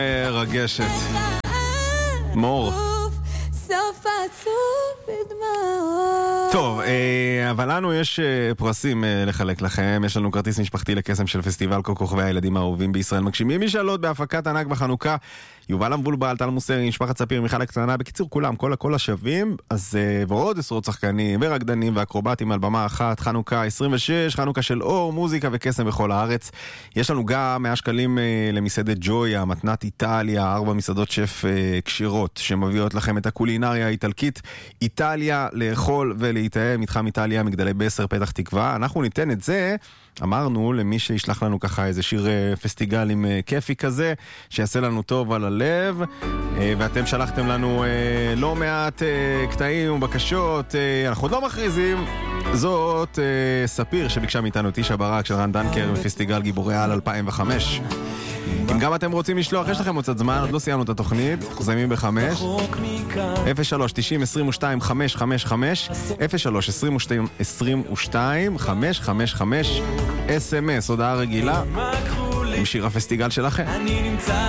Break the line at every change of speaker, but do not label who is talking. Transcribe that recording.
מרגשת. מור.
סוף עצוב בדמעות.
טוב, אבל לנו יש פרסים לחלק לכם. יש לנו כרטיס משפחתי לקסם של פסטיבל כל כוכבי הילדים האהובים בישראל מגשימים משאלות בהפקת ענק בחנוכה. יובל המבולבל, טל מוסרי, משפחת ספיר, מיכל הקטנה, בקיצור כולם, כל השווים. אז ועוד עשרות שחקנים ורקדנים ואקרובטים על במה אחת. חנוכה 26, חנוכה של אור, מוזיקה וקסם בכל הארץ. יש לנו גם 100 שקלים למסעדת ג'ויה, מתנת איטליה, 4 מסעדות שף קשירות שמביאות לכם את הקולינריה האיטלקית. איטליה לאכול ולהתאם, מתחם איטליה, מגדלי בסר, פתח תקווה. אנחנו ניתן את זה, אמרנו, למי שישלח לנו ככה איזה שיר פסטיגל עם כיפי כזה, שיעשה לנו טוב על הלב. ואתם שלחתם לנו לא מעט קטעים ובקשות, אנחנו עוד לא מכריזים. זאת ספיר שביקשה מאיתנו תישה ברק של רן דנקר מפסטיגל גיבורי על 2005. אם גם אתם רוצים לשלוח, יש לכם עוד קצת זמן, עוד לא סיימנו את התוכנית, חוזמים ב-5 03 90 22 555 03 22 555 SMS, הודעה רגילה עם שיר הפסטיגל שלכם.